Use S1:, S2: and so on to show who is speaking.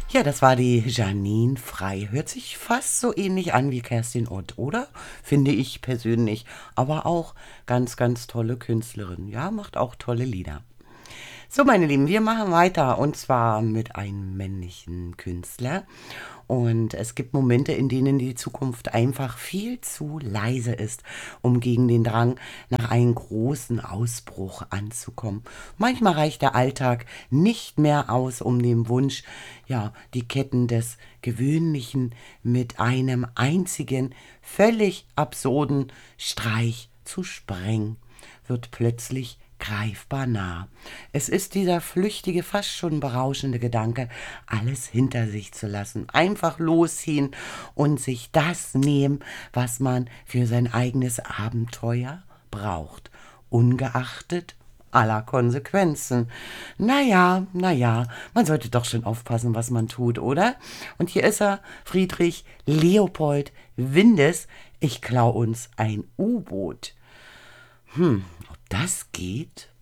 S1: Ja, das war die Janine Frei. Hört sich fast so ähnlich an wie Kerstin Ott, oder? Finde ich persönlich. Aber auch ganz, ganz tolle Künstlerin. Ja, macht auch tolle Lieder. So, meine Lieben, wir machen weiter und zwar mit einem männlichen Künstler. Und es gibt Momente, in denen die Zukunft einfach viel zu leise ist, um gegen den Drang nach einem großen Ausbruch anzukommen. Manchmal reicht der Alltag nicht mehr aus, um den Wunsch, ja, die Ketten des Gewöhnlichen mit einem einzigen, völlig absurden Streich zu sprengen, wird plötzlich greifbar nah. Es ist dieser flüchtige, fast schon berauschende Gedanke, alles hinter sich zu lassen, einfach losziehen und sich das nehmen, was man für sein eigenes Abenteuer braucht, ungeachtet aller Konsequenzen. Naja, man sollte doch schon aufpassen, was man tut, oder? Und hier ist er, Friedrich Leopold Windes. Ich klau uns ein U-Boot. Ob das geht?